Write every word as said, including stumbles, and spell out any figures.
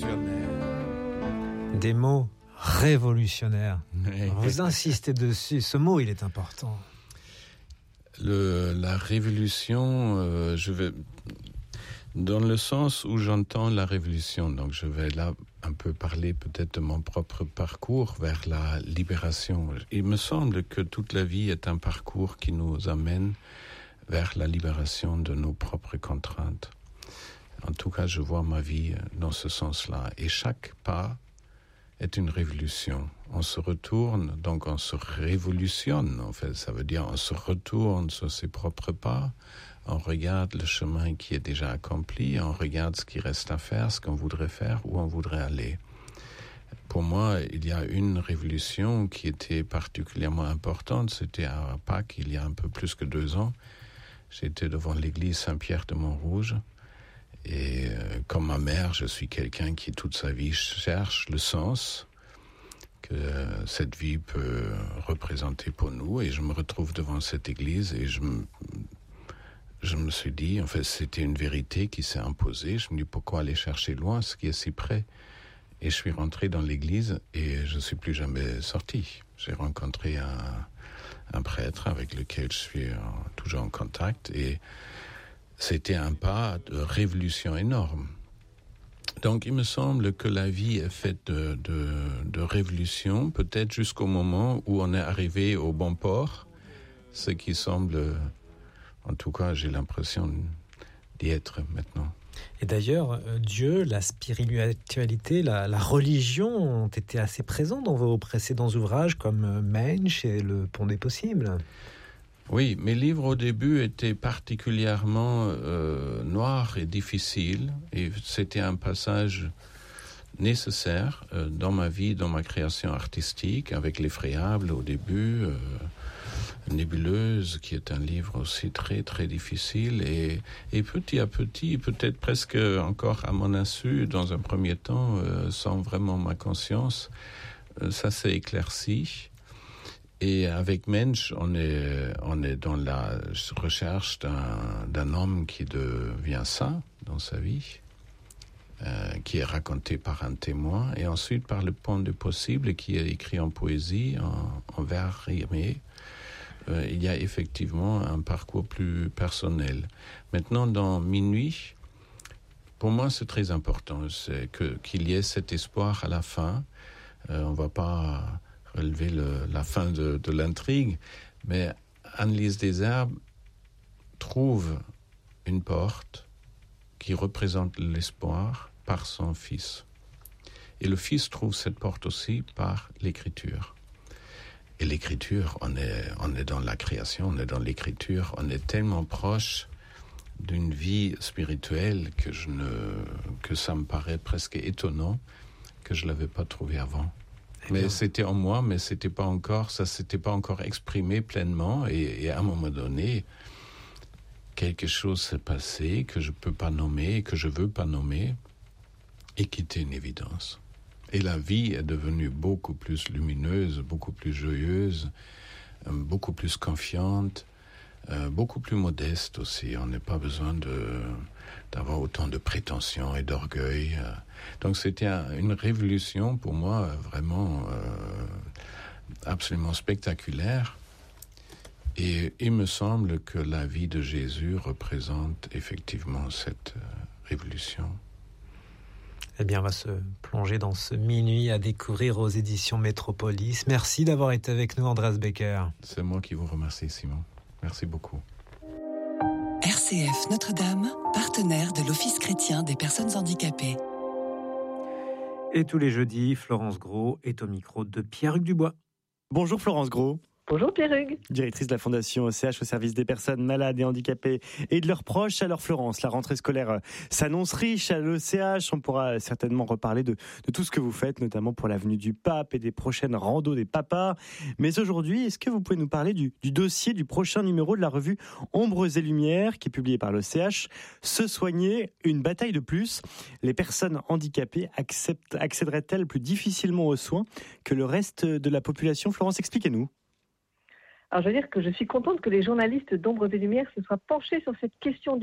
Des mots révolutionnaires. Vous insistez dessus. Ce mot, il est important. Le, la révolution, euh, je vais dans le sens où j'entends la révolution. Donc, je vais là un peu parler peut-être de mon propre parcours vers la libération. Il me semble que toute la vie est un parcours qui nous amène vers la libération de nos propres contraintes. En tout cas, je vois ma vie dans ce sens-là. Et chaque pas est une révolution. On se retourne, donc on se révolutionne. En fait, ça veut dire on se retourne sur ses propres pas. On regarde le chemin qui est déjà accompli. On regarde ce qui reste à faire, ce qu'on voudrait faire, où on voudrait aller. Pour moi, il y a une révolution qui était particulièrement importante. C'était à Pâques, il y a un peu plus que deux ans. J'étais devant l'église Saint-Pierre de Montrouge. Et euh, comme ma mère, je suis quelqu'un qui toute sa vie cherche le sens que euh, cette vie peut représenter pour nous. Et je me retrouve devant cette église et je me, je me suis dit, en fait, c'était une vérité qui s'est imposée. Je me dis, pourquoi aller chercher loin ce qui est si près? Et je suis rentré dans l'église et je ne suis plus jamais sorti. J'ai rencontré un, un prêtre avec lequel je suis en, toujours en contact et c'était un pas de révolution énorme. Donc, il me semble que la vie est faite de, de, de révolution, peut-être jusqu'au moment où on est arrivé au bon port, ce qui semble, en tout cas, j'ai l'impression d'y être maintenant. Et d'ailleurs, Dieu, la spiritualité, la, la religion ont été assez présents dans vos précédents ouvrages comme Mensch et Le Pont des Possibles. Oui, mes livres au début étaient particulièrement euh, noirs et difficiles, et c'était un passage nécessaire euh, dans ma vie, dans ma création artistique, avec L'Effrayable au début, euh, Nébuleuse, qui est un livre aussi très très difficile, et, et petit à petit, peut-être presque encore à mon insu, dans un premier temps, euh, sans vraiment ma conscience, euh, ça s'est éclairci. Et avec Mensch, on est, on est dans la recherche d'un, d'un homme qui devient saint dans sa vie, euh, qui est raconté par un témoin, et ensuite par Le Pont des Possibles, qui est écrit en poésie, en, en vers rimés. Euh, il y a effectivement un parcours plus personnel. Maintenant, dans Minuit, pour moi, c'est très important, c'est que, qu'il y ait cet espoir à la fin. Euh, on ne va pas relever le, la fin de, de l'intrigue, mais Anne-Lise Desherbes trouve une porte qui représente l'espoir par son fils. Et le fils trouve cette porte aussi par l'écriture. Et l'écriture, on est, on est dans la création, on est dans l'écriture, on est tellement proche d'une vie spirituelle que, je ne, que ça me paraît presque étonnant que je ne l'avais pas trouvé avant. Mais c'était en moi, mais c'était pas encore, ça s'était pas encore exprimé pleinement. Et, et à un moment donné, quelque chose s'est passé que je peux pas nommer, que je veux pas nommer, et qui était une évidence. Et la vie est devenue beaucoup plus lumineuse, beaucoup plus joyeuse, euh, beaucoup plus confiante, euh, beaucoup plus modeste aussi. On n'a pas besoin de d'avoir autant de prétention et d'orgueil. Donc c'était un, une révolution pour moi vraiment euh, absolument spectaculaire. Et il me semble que la vie de Jésus représente effectivement cette euh, révolution. Eh bien, on va se plonger dans ce Minuit à découvrir aux éditions Métropolis. Merci d'avoir été avec nous, Andreas Becker. C'est moi qui vous remercie, Simon. Merci beaucoup. R C F Notre-Dame, partenaire de l'Office chrétien des personnes handicapées. Et tous les jeudis, Florence Gros est au micro de Pierre-Hugues Dubois. Bonjour Florence Gros. Bonjour Pierre-Hugues. Directrice de la Fondation O C H au service des personnes malades et handicapées et de leurs proches. Alors Florence, la rentrée scolaire s'annonce riche à l'O C H. On pourra certainement reparler de, de tout ce que vous faites, notamment pour l'avenue du Pape et des prochaines randos des papas. Mais aujourd'hui, est-ce que vous pouvez nous parler du, du dossier du prochain numéro de la revue Ombres et Lumières, qui est publié par l'O C H, Se soigner, une bataille de plus. Les personnes handicapées acceptent, accéderaient-elles plus difficilement aux soins que le reste de la population? Florence, expliquez-nous. Alors je veux dire que je suis contente que les journalistes d'Ombres et Lumières se soient penchés sur cette question